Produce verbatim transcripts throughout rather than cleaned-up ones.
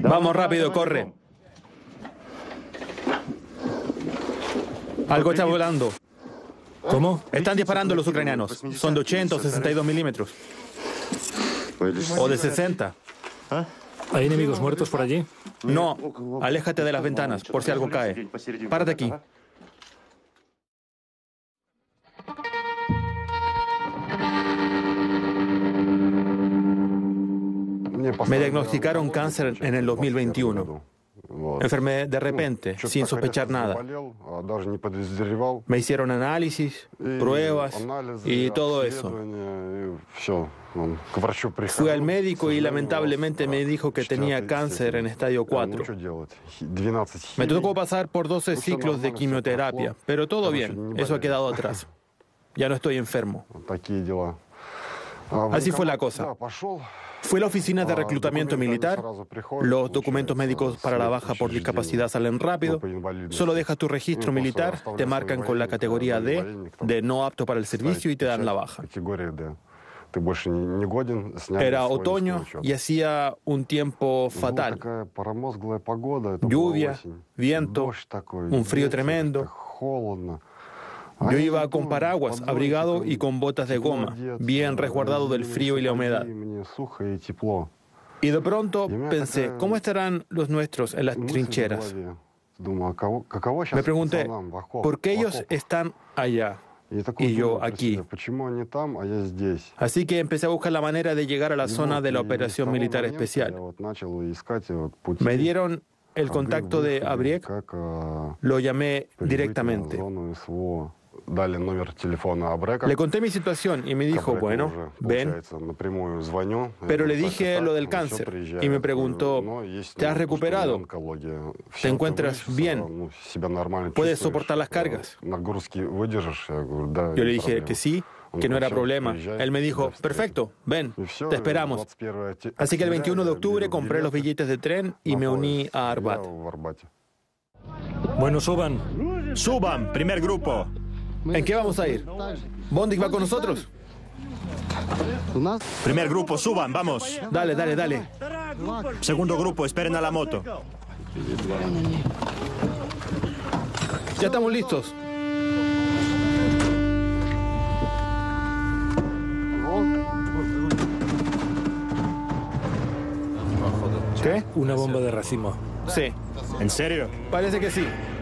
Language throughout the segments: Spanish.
Vamos rápido, corre. Algo está volando. ¿Cómo? Están disparando los ucranianos. Son de ochenta o sesenta y dos milímetros. O de sesenta. ¿Hay enemigos muertos por allí? No, aléjate de las ventanas, por si algo cae. Párate aquí. Me diagnosticaron cáncer en el dos mil veintiuno. Enfermé de repente, sin sospechar nada. Me hicieron análisis, pruebas y todo eso. Fui al médico y lamentablemente me dijo que tenía cáncer en estadio cuatro. Me tocó pasar por doce ciclos de quimioterapia, pero todo bien, eso ha quedado atrás. Ya no estoy enfermo. Así fue la cosa. Fui a la oficina de reclutamiento militar. Los documentos médicos para la baja por discapacidad salen rápido. Solo dejas tu registro militar, te marcan con la categoría D, de no apto para el servicio, y te dan la baja. Era otoño y hacía un tiempo fatal. Lluvia, viento, un frío tremendo. Yo iba con paraguas, abrigado y con botas de goma, bien resguardado del frío y la humedad. Y de pronto pensé, ¿cómo estarán los nuestros en las trincheras? Me pregunté, ¿por qué ellos están allá y yo aquí? Así que empecé a buscar la manera de llegar a la zona de la operación militar especial. Me dieron el contacto de Abriek, lo llamé directamente. Le conté mi situación y me dijo, bueno, ven. Pero le dije lo del cáncer y me preguntó, ¿te has recuperado? ¿Te encuentras bien? ¿Puedes soportar las cargas? Yo le dije que sí, que no era problema. Él me dijo, perfecto, ven, te esperamos. Así que el veintiuno de octubre compré los billetes de tren y me uní a Arbat. Bueno, suban. Suban, primer grupo. ¿En qué vamos a ir? ¿Bondik va con nosotros? Primer grupo, suban, vamos. Dale, dale, dale. Segundo grupo, esperen a la moto. Ya estamos listos. ¿Qué? Una bomba de racimo. Sí, ¿En serio? parece que sí.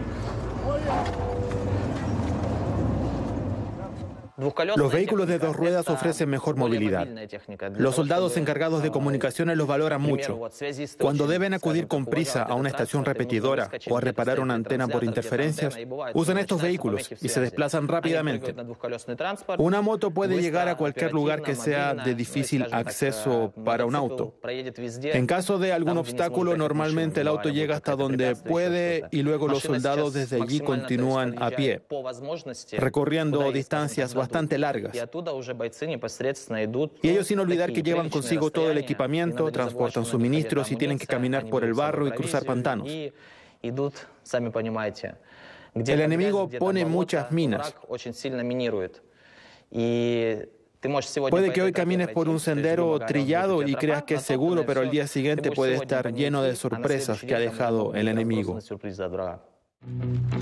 Los vehículos de dos ruedas ofrecen mejor movilidad. Los soldados encargados de comunicaciones los valoran mucho. Cuando deben acudir con prisa a una estación repetidora o a reparar una antena por interferencias, usan estos vehículos y se desplazan rápidamente. Una moto puede llegar a cualquier lugar que sea de difícil acceso para un auto. En caso de algún obstáculo, normalmente el auto llega hasta donde puede y luego los soldados desde allí continúan a pie, recorriendo distancias bastante largas. Y ellos sin olvidar que llevan consigo todo el equipamiento, transportan suministros y tienen que caminar por el barro y cruzar pantanos. El enemigo pone muchas minas. Puede que hoy camines por un sendero trillado y creas que es seguro, pero al día siguiente puede estar lleno de sorpresas que ha dejado el enemigo.